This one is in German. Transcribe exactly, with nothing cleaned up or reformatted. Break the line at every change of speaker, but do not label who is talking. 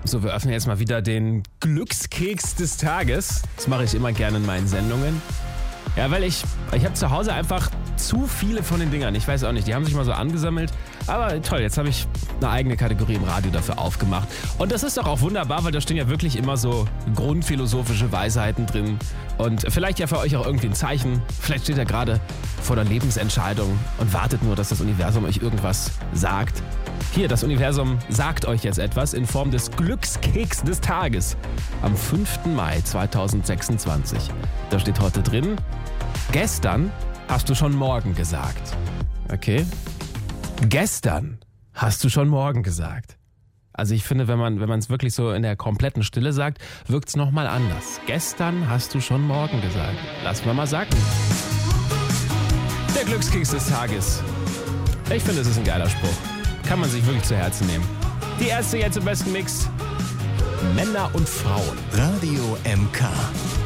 So, wir öffnen jetzt mal wieder den Glückskeks des Tages. Das mache ich immer gerne in meinen Sendungen. Ja, weil ich, ich habe zu Hause einfach zu viele von den Dingern. Ich weiß auch nicht, die haben sich mal so angesammelt. Aber toll, jetzt habe ich eine eigene Kategorie im Radio dafür aufgemacht. Und das ist doch auch wunderbar, weil da stehen ja wirklich immer so grundphilosophische Weisheiten drin. Und vielleicht ja für euch auch irgendwie ein Zeichen. Vielleicht steht ihr gerade vor der Lebensentscheidung und wartet nur, dass das Universum euch irgendwas sagt. Hier, das Universum sagt euch jetzt etwas in Form des Glückskeks des Tages am fünften Mai zweitausendsechsundzwanzig. Da steht heute drin: Gestern hast du schon morgen gesagt. Okay? Gestern hast du schon morgen gesagt. Also ich finde, wenn man wenn man es wirklich so in der kompletten Stille sagt, wirkt es nochmal anders. Gestern hast du schon morgen gesagt. Lass mal mal sagen. Der Glückskeks des Tages. Ich finde, es ist ein geiler Spruch. Kann man sich wirklich zu Herzen nehmen. Die erste jetzt im besten Mix. Männer und Frauen.
Radio M K.